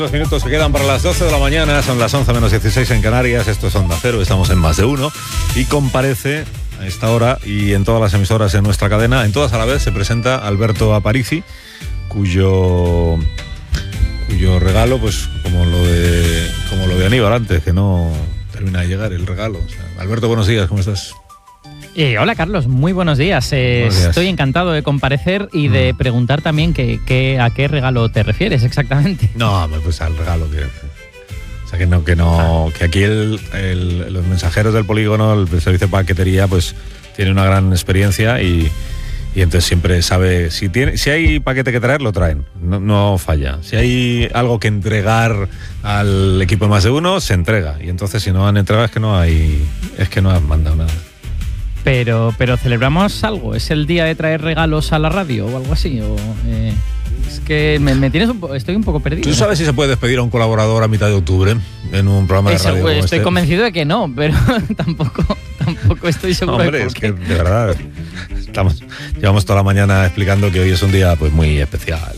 Los minutos que quedan para las 12 de la mañana, son las 11 menos 16 en Canarias, esto es Onda Cero, estamos en Más de Uno y comparece a esta hora y en todas las emisoras en nuestra cadena, en todas a la vez, se presenta Alberto Aparici, cuyo regalo, pues como lo de Aníbal antes, que no termina de llegar el regalo. O sea, Alberto, buenos días, ¿cómo estás? Hola Carlos, muy buenos días. Buenos días. Estoy encantado de comparecer y de preguntar también a qué regalo te refieres exactamente. No, pues al regalo que... O sea, que aquí los mensajeros del polígono, el servicio de paquetería, pues tiene una gran experiencia y entonces siempre sabe, si hay paquete que traer, lo traen, no falla. Si hay algo que entregar al equipo de Más de Uno, se entrega. Y entonces si no han entregado es que no han mandado nada. Pero celebramos algo, ¿es el día de traer regalos a la radio o algo así? Es que estoy un poco perdido. ¿Tú sabes si se puede despedir a un colaborador a mitad de octubre en un programa de radio? Estoy convencido de que no, pero tampoco estoy seguro. Hombre, es que de verdad llevamos toda la mañana explicando que hoy es un día pues muy especial,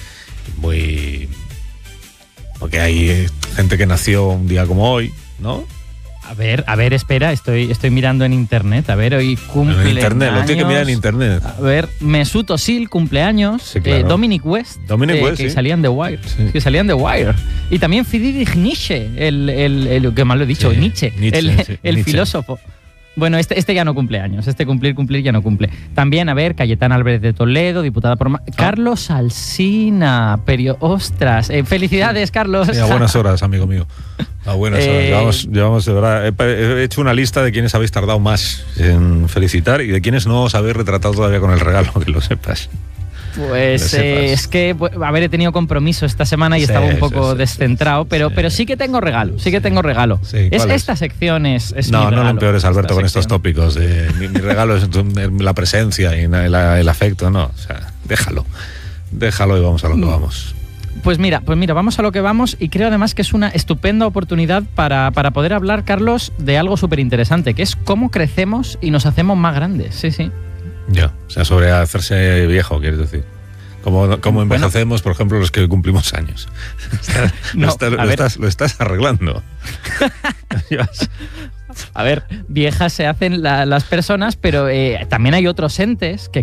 porque hay gente que nació un día como hoy, ¿no? A ver, espera, estoy mirando en internet. A ver, hoy cumple. En internet, lo tiene que mirar en internet. A ver, Mesut Özil, cumpleaños. Sí, claro. Dominic West, que sí. salían de Wire. Sí. Que salían de Wire. Y también Friedrich Nietzsche, el que mal lo he dicho, sí, Nietzsche, el filósofo. Bueno, este ya no cumple años, cumplir ya no cumple. También, a ver, Cayetana Álvarez de Toledo, diputada por... Carlos Alsina, ostras, felicidades, Carlos. Sí, a buenas horas, amigo mío. A buenas horas. Llevamos de verdad, he hecho una lista de quienes habéis tardado más en felicitar y de quienes no os habéis retratado todavía con el regalo, que lo sepas. Pues es que, he tenido compromiso esta semana y estaba un poco descentrado, pero sí que tengo regalo, Sí, esta sección es no, mi regalo. No lo empeores, Alberto, con estos tópicos. Mi regalo es la presencia y el afecto, no, o sea, déjalo y vamos a lo que vamos. Pues mira, vamos a lo que vamos y creo además que es una estupenda oportunidad para poder hablar, Carlos, de algo súper interesante, que es cómo crecemos y nos hacemos más grandes, sí. Ya, o sea, sobre hacerse viejo, quieres decir. Como envejecemos, por ejemplo, los que cumplimos años. Lo estás arreglando. A ver, viejas se hacen las personas, pero también hay otros entes que